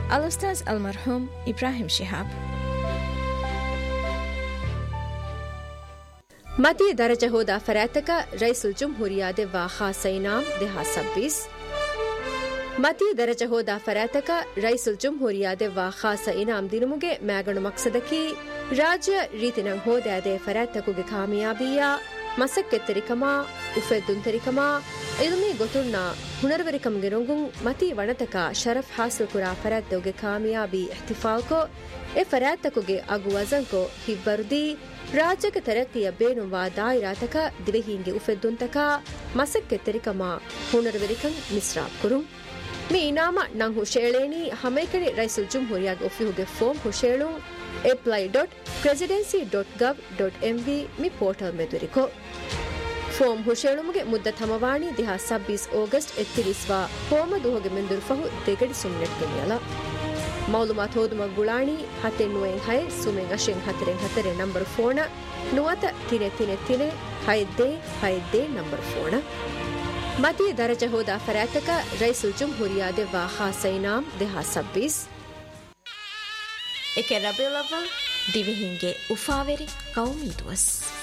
الأستاذ المرحوم إبراهيم شهاب. مدي درجة هودا فراتك رئيس الجمهورية دوا خاصة إنام دها 26. مدي درجة هودا فراتك رئيس الجمهورية دوا خاصة إنام دينموغي ماغنو مقصدكي راجع ريتنان هودا دي فراتكوغي كاميابية مسكت تريكما وفدون تريكما علمي غوتونا هنروريكم گرونگون متي ونتكا شرف حاصل كرا فراتوغي كاميابي احتفالكو اي فراتكوغي اگو وزنكو هيبردي ರಾಜ್ಯಕ ತರಕ್ತಿಯ ಬೇನುವ ದಾಯಿರಾತಕ ದಿವೆಹಿಂಗೆ ಉಫೆದ್ದುಂತಕ ಮಸಕ್ಕೆ ತೆರಿಕಮ ಹುನರವೆರಿಕಂ ಮಿಸ್ರಾಬ್ ಕುರುಂ ಮಿ ಇನಾಮ ನಂ ಹುಶೇಳೇನಿ ಹಮೈಕನಿ ರೈಸುಲ್ ಜುಮ್ಹೂರಿಯಾಗ ಒಫಿಹುಗೆ foam ಹುಶೇಳುಂ apply.presidency.gov.mv ಮಿ portal ಮೆದುರಿಕೋ foam ಹುಶೇಳುಮುಗೆ ಮುದ್ದತ್ ಹಮವಾಣಿ ದಿಹಾ 26 August ಎತ್ತಿರಿಸ್ವಾ ಹೋಮ ದುಹಗೆ ಮೆಂದುರು ಫಹು ದೆಗಡಿ ಸುಮ್ನೆಟ್ ಗೆನಿಯಲ ಮಾಲೂಮಾತ್ ಹೋದುಮ ಗುಳಾಣಿ ಹತೆನ್ನುವೆಂ high ಸುಮೆಂ ಅಶೆಂ ಹತರೆಂ ಹತರೆ number ಫೋಣ ನುವತ ತಿನೆ ತಿನೆ ತಿನೆ ಹೈದ್ದೆ number ಫೋಣ ಮತಿ ದರಜ ಹೋದ ಫರಾತಕ ರೈಸುಲ್ ಜುಮ್ಹೂರಿಯಾ ದೆವಾ ಖಾಸಾ ಇನಾಮ್ ದೆಹಾ 26 ಎಕೆ ರಬಿಯುಲ್ ಅವ್ವಲ್ ದಿವಿಹಿಂಗೆ ಉಫಾವೆರಿ ಕೌಮಿ ದಿವಸ್